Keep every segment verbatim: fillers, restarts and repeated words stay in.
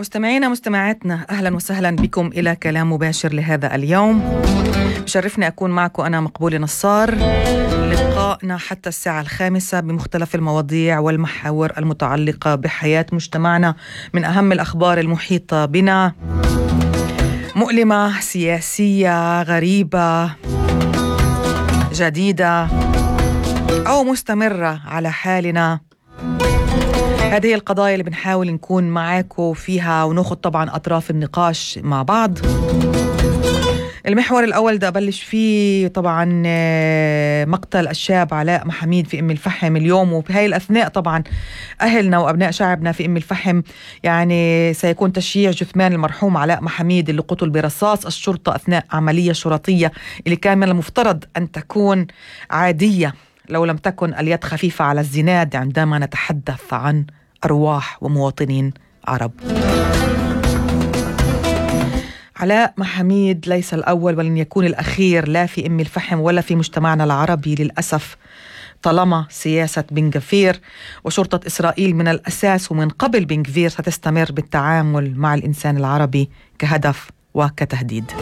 مستمعينا مستمعاتنا، أهلا وسهلا بكم إلى كلام مباشر لهذا اليوم. بشرفني أكون معكم أنا مقبولة نصار. لقائنا حتى الساعة الخامسة بمختلف المواضيع والمحاور المتعلقة بحياة مجتمعنا، من أهم الأخبار المحيطة بنا، مؤلمة، سياسية، غريبة، جديدة أو مستمرة على حالنا. هذه القضايا اللي بنحاول نكون معاكم فيها وناخد طبعا أطراف النقاش مع بعض. المحور الأول ده أبلش فيه طبعا مقتل الشاب علاء محاميد في أم الفحم اليوم، وفي هاي الأثناء طبعا أهلنا وأبناء شعبنا في أم الفحم يعني سيكون تشييع جثمان المرحوم علاء محاميد اللي قتل برصاص الشرطة أثناء عملية شرطية اللي كان من المفترض أن تكون عادية لو لم تكن اليد خفيفة على الزناد عندما نتحدث عن أرواح ومواطنين عرب. علاء محاميد ليس الأول ولن يكون الأخير، لا في أم الفحم ولا في مجتمعنا العربي للأسف، طالما سياسة بن غفير وشرطة إسرائيل من الأساس ومن قبل بن غفير ستستمر بالتعامل مع الإنسان العربي كهدف وكتهديد.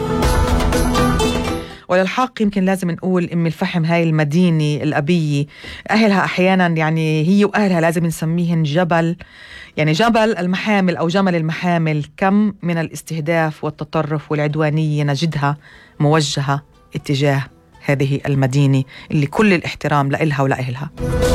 وللحق يمكن لازم نقول أم الفحم هاي المدينة الأبية أهلها أحيانا يعني هي وأهلها لازم نسميهن جبل، يعني جبل المحامل أو جمل المحامل. كم من الاستهداف والتطرف والعدوانية نجدها موجهة اتجاه هذه المدينة اللي كل الاحترام لإلها ولأهلها.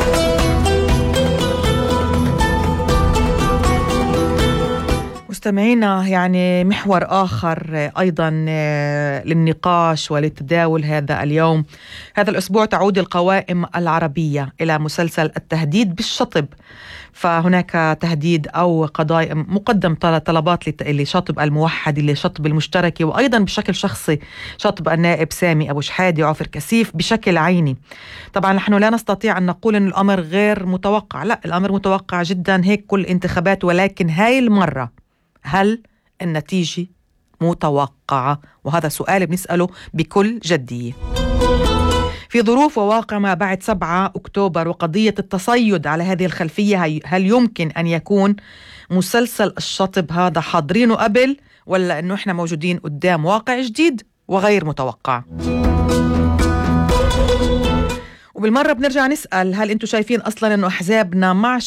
مستمعينا، يعني محور آخر أيضا للنقاش وللتداول هذا اليوم. هذا الأسبوع تعود القوائم العربية إلى مسلسل التهديد بالشطب، فهناك تهديد أو قضايا مقدم طلبات لشطب الموحد، لشطب المشتركة، وأيضا بشكل شخصي شطب النائب سامي أبو شحادة وعفر كسيف بشكل عيني. طبعا نحن لا نستطيع أن نقول أن الأمر غير متوقع، لا الأمر متوقع جدا، هيك كل انتخابات، ولكن هاي المرة هل النتيجة متوقعة؟ وهذا سؤال بنسأله بكل جدية في ظروف وواقع ما بعد سبعة أكتوبر وقضية التصيد. على هذه الخلفية هل يمكن أن يكون مسلسل الشطب هذا حاضرينه قبل، ولا أنه إحنا موجودين قدام واقع جديد وغير متوقع؟ وبالمرة بنرجع نسأل، هل أنتم شايفين أصلا أنه أحزابنا مع